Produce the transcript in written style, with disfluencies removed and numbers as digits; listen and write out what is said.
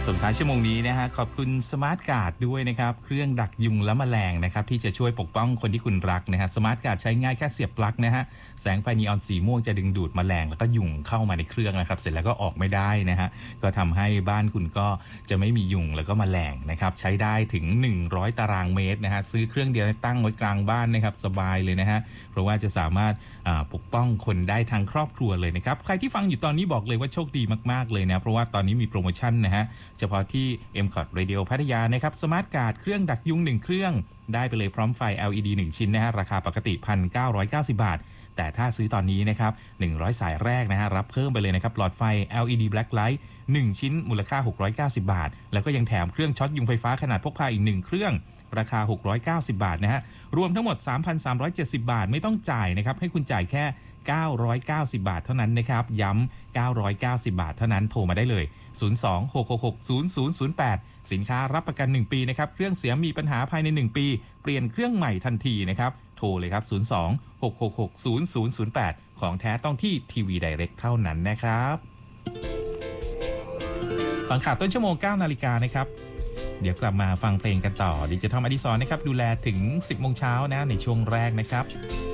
ส่งท้ายชั่วโมงนี้นะฮะขอบคุณสมาร์ทการ์ดด้วยนะครับเครื่องดักยุงและแมลงนะครับที่จะช่วยปกป้องคนที่คุณรักนะฮะสมาร์ทการ์ดใช้ง่ายแค่เสียบปลั๊กนะฮะแสงไฟนีออนสีม่วงจะดึงดูดแมลงแล้วก็ยุงเข้ามาในเครื่องนะครับเสร็จแล้วก็ออกไม่ได้นะฮะก็ทำให้บ้านคุณก็จะไม่มียุงแล้วก็แมลงนะครับใช้ได้ถึง100ตารางเมตรนะฮะซื้อเครื่องเดียวตั้งไว้กลางบ้านนะครับสบายเลยนะฮะเพราะว่าจะสามารถปกป้องคนได้ทั้งครอบครัวเลยนะครับใครที่ฟังอยู่ตอนนี้บอกเลยว่าโชคดีมากๆเลยนะเพราะว่าตอนนี้มีโปรโมชั่นนะฮะเฉพาะที่ MCOT Radio พัทยานะครับสมาร์ทการ์ดเครื่องดักยุง1เครื่องได้ไปเลยพร้อมไฟ LED 1ชิ้นนะฮะราคาปกติ 1,990 บาทแต่ถ้าซื้อตอนนี้นะครับ100สายแรกนะฮะรับเพิ่มไปเลยนะครับหลอดไฟ LED Black Light 1ชิ้นมูลค่า690บาทแล้วก็ยังแถมเครื่องช็อตยุงไฟฟ้าขนาดพกพาอีก1เครื่องราคา690บาทนะฮะรวมทั้งหมด 3,370 บาทไม่ต้องจ่ายนะครับให้คุณจ่ายแค่990บาทเท่านั้นนะครับย้ำ990บาทเท่านั้นโทรมาได้เลย02-666-0008สินค้ารับประกัน1ปีนะครับเครื่องเสียมีปัญหาภายใน1ปีเปลี่ยนเครื่องใหม่ทันทีนะครับโทรเลยครับ02-666-0008ของแท้ต้องที่ทีวีไดเรกเท่านั้นนะครับฟังข่าวต้นชั่วโมง 9:00 นนะครับเดี๋ยวกลับมาฟังเพลงกันต่อดิจิทัลอดิศรนะครับดูแลถึง 10:00 น.นะในช่วงแรกนะครับ